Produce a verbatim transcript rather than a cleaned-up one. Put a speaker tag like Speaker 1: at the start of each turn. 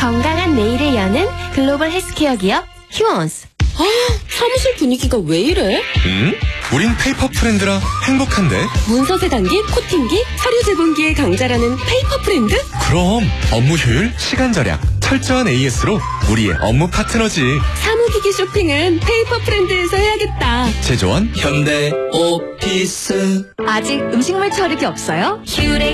Speaker 1: 건강한 내일을 여는 글로벌 헬스케어 기업 휴원스.
Speaker 2: 아, 사무실 분위기가 왜 이래?
Speaker 3: 응? 우린 페이퍼 프렌드라 행복한데.
Speaker 2: 문서 세단기, 코팅기, 서류 제공기의 강자라는 페이퍼 프렌드?
Speaker 3: 그럼 업무 효율, 시간 절약, 철저한 에이에스로 우리의 업무 파트너지.
Speaker 2: 사무기기 쇼핑은 페이퍼 프렌드에서 해야겠다.
Speaker 3: 제조원
Speaker 4: 현대 오피스.
Speaker 1: 아직 음식물 처리기 없어요? 휴렉